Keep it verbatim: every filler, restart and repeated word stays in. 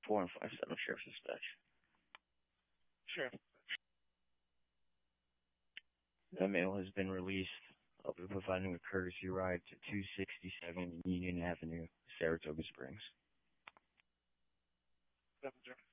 four and five seven Sheriff's Dispatch. Sheriff. That male has been released. I'll be providing a courtesy ride to two sixty-seven Union Avenue, Saratoga Springs. Seven, sir.